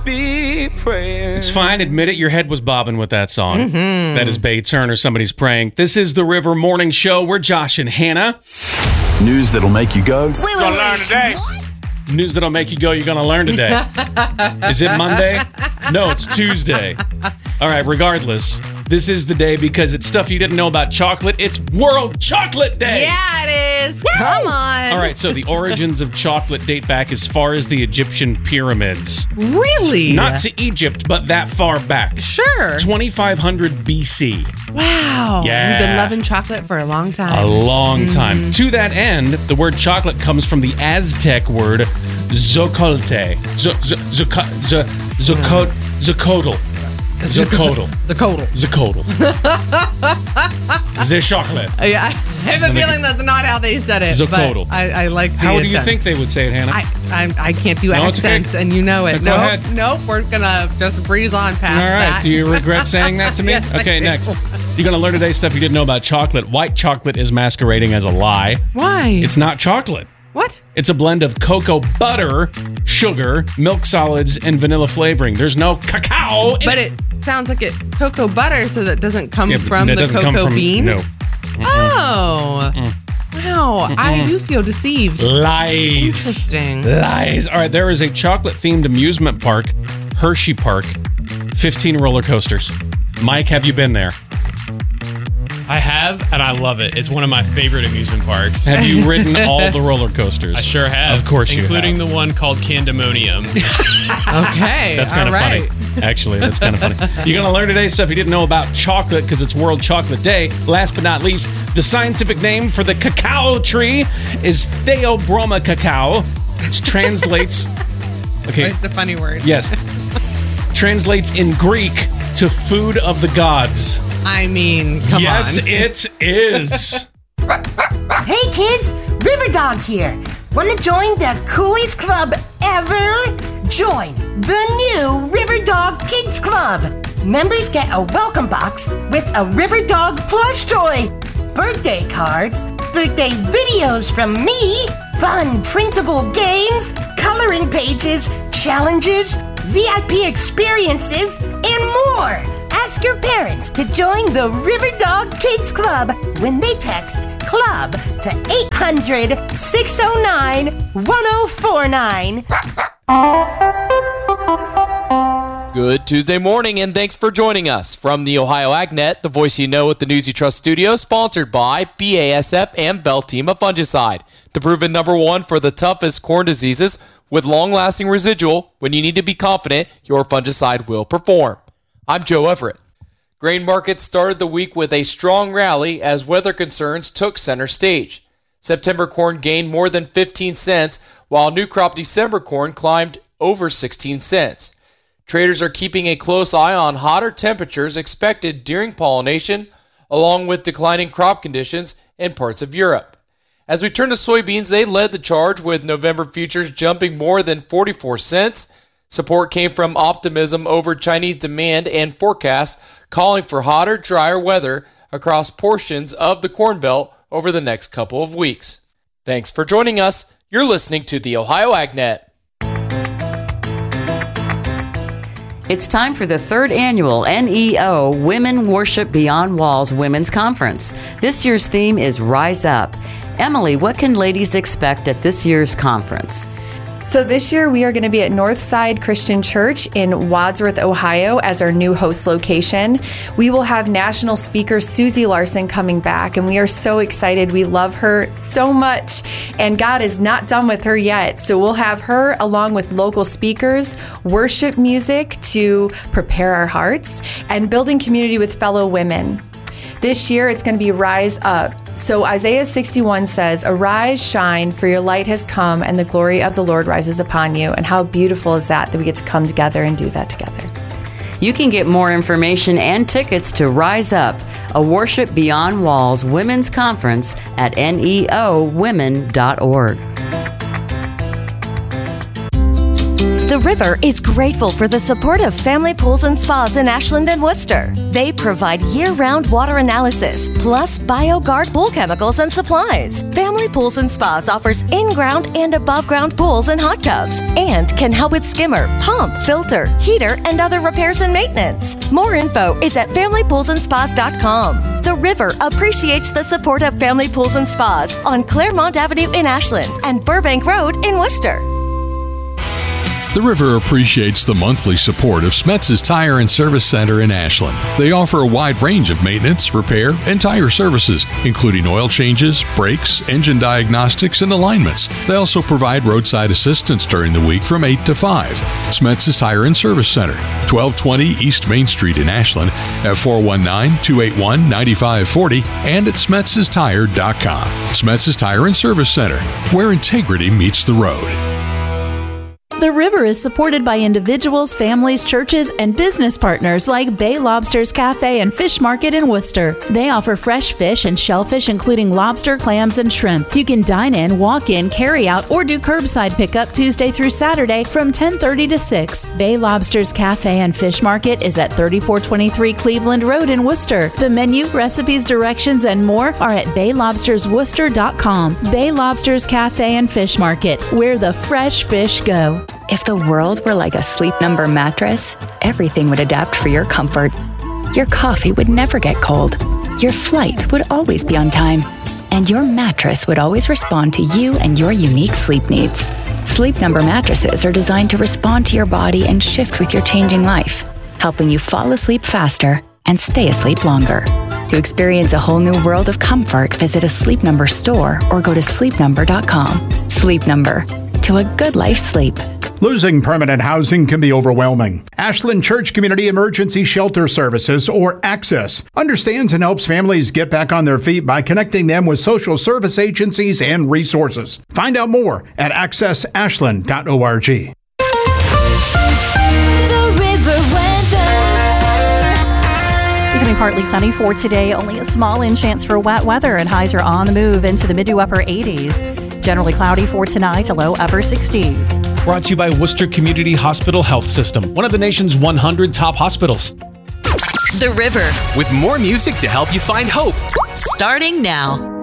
be praying. It's fine. Admit it. Your head was bobbing with that song. Mm-hmm. That is Bay Turner. Somebody's praying. This is the River Morning Show. We're Josh and Hannah. News that'll make you go. Gonna learn today. News that'll make you go, you're going to learn today. Is it Monday? No, it's Tuesday. All right, regardless, this is the day because it's stuff you didn't know about chocolate. It's World Chocolate Day. Yeah, it is. Come on. All right, so the origins of chocolate date back as far as the Egyptian pyramids. Really? Not to Egypt, but that far back. Sure. 2500 BC. Wow. Yeah. We've been loving chocolate for a long time. A long time. To that end, the word chocolate comes from the Aztec word zocolte. Zocotl. Zocotl. Zacodal. Zacotl. The chocolate. Yeah, I have a feeling that's not how they said it. Zacodal. But I like the How do you attempt. think they would say it, Hannah? I can't do No, it's okay. accents, and you know it. Go ahead. Nope. We're gonna just breeze on past All right. that. Do you regret saying that to me? Yes, I Okay, do. next. You're going to learn today stuff you didn't know about chocolate. White chocolate is masquerading as a lie. Why? It's not chocolate. What? It's a blend of cocoa butter, sugar, milk solids, and vanilla flavoring. There's no cacao in But it sounds like it's cocoa butter, so that doesn't come Yeah, from that the doesn't cocoa come from, bean? No. Oh. Wow. I do feel deceived. Lies. Interesting. Lies. All right, there is a chocolate-themed amusement park, Hershey Park, 15 roller coasters. Mike, have you been there? I have, and I love it. It's one of my favorite amusement parks. Have you ridden all the roller coasters? I sure have. Of course you have. Including the one called Candemonium. Okay. That's kind of all right. funny. Actually, that's kind of funny. You're going to learn today stuff you didn't know about chocolate because it's World Chocolate Day. Last but not least, the scientific name for the cacao tree is Theobroma cacao, which translates... Okay. It's a funny word. Yes. Translates in Greek to food of the gods. I mean, come Yes, on. it is. Hey kids, River Dog here. Want to join the coolest club ever? Join the new River Dog Kids Club. Members get a welcome box with a River Dog plush toy, birthday cards, birthday videos from me, fun printable games, coloring pages, challenges, VIP experiences, and more. Ask your parents to join the River Dog Kids Club when they text CLUB to 800-609-1049. Good Tuesday morning, and thanks for joining us. From the Ohio AgNet, the voice you know at the News You Trust studio, sponsored by BASF and Beltima Fungicide, the proven #1 for the toughest corn diseases with long-lasting residual when you need to be confident your fungicide will perform. I'm Joe Everett. Grain markets started the week with a strong rally as weather concerns took center stage. September corn gained more than 15 cents, while new crop December corn climbed over 16 cents. Traders are keeping a close eye on hotter temperatures expected during pollination, along with declining crop conditions in parts of Europe. As we turn to soybeans, they led the charge with November futures jumping more than 44 cents. Support came from optimism over Chinese demand and forecasts calling for hotter, drier weather across portions of the Corn Belt over the next couple of weeks. Thanks for joining us. You're listening to the Ohio AgNet. It's time for the 3rd annual NEO Women Worship Beyond Walls Women's Conference. This year's theme is Rise Up. Emily, what can ladies expect at this year's conference? So this year we are going to be at Northside Christian Church in Wadsworth, Ohio as our new host location. We will have national speaker Susie Larson coming back, and we are so excited. We love her so much, and God is not done with her yet. So we'll have her along with local speakers, worship music to prepare our hearts, and building community with fellow women. This year, it's going to be Rise Up. So Isaiah 61 says, "Arise, shine, for your light has come, and the glory of the Lord rises upon you." And how beautiful is that we get to come together and do that together. You can get more information and tickets to Rise Up, a Worship Beyond Walls Women's Conference at neowomen.org. The River is grateful for the support of Family Pools and Spas in Ashland and Worcester. They provide year-round water analysis, plus BioGuard pool chemicals and supplies. Family Pools and Spas offers in-ground and above-ground pools and hot tubs, and can help with skimmer, pump, filter, heater, and other repairs and maintenance. More info is at FamilyPoolsandSpas.com. The River appreciates the support of Family Pools and Spas on Claremont Avenue in Ashland and Burbank Road in Worcester. The River appreciates the monthly support of Smetz's Tire and Service Center in Ashland. They offer a wide range of maintenance, repair, and tire services, including oil changes, brakes, engine diagnostics, and alignments. They also provide roadside assistance during the week from 8 to 5. Smetz's Tire and Service Center, 1220 East Main Street in Ashland, at 419-281-9540 and at Smetz'sTire.com. Smetz's Tire and Service Center, where integrity meets the road. The River is supported by individuals, families, churches, and business partners like Bay Lobsters Cafe and Fish Market in Worcester. They offer fresh fish and shellfish, including lobster, clams, and shrimp. You can dine in, walk in, carry out, or do curbside pickup Tuesday through Saturday from 10:30 to 6. Bay Lobsters Cafe and Fish Market is at 3423 Cleveland Road in Worcester. The menu, recipes, directions, and more are at BayLobstersWorcester.com. Bay Lobsters Cafe and Fish Market, where the fresh fish go. If the world were like a Sleep Number mattress, everything would adapt for your comfort. Your coffee would never get cold. Your flight would always be on time. And your mattress would always respond to you and your unique sleep needs. Sleep Number mattresses are designed to respond to your body and shift with your changing life, helping you fall asleep faster and stay asleep longer. To experience a whole new world of comfort, visit a Sleep Number store or go to sleepnumber.com. Sleep Number. To a good life sleep. Losing permanent housing can be overwhelming. Ashland Church Community Emergency Shelter Services, or ACCESS, understands and helps families get back on their feet by connecting them with social service agencies and resources. Find out more at accessashland.org. The River weather. Becoming partly sunny for today, only a small chance for wet weather, and highs are on the move into the mid to upper 80s. Generally cloudy for tonight, a low upper 60s. Brought to you by Worcester Community Hospital Health System, one of the nation's 100 top hospitals. The River. With more music to help you find hope. Starting now.